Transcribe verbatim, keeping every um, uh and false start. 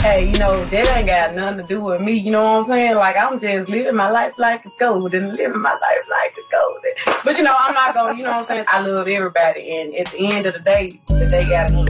Hey, you know, that ain't got nothing to do with me, you know what I'm saying? Like, I'm just living my life like it's golden, living my life like it's golden. But, you know, I'm not gonna, you know what I'm saying? I love everybody, and at the end of the day, the day gotta end.